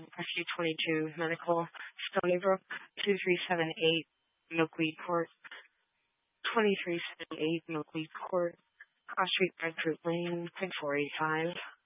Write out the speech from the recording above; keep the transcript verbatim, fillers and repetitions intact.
Rescue twenty-two Medical, Stony Brook, two three seven eight Milkweed Court, twenty-three seventy-eight Milkweed Court, Cross Street, Breadfruit Lane, Pig four eighty-five.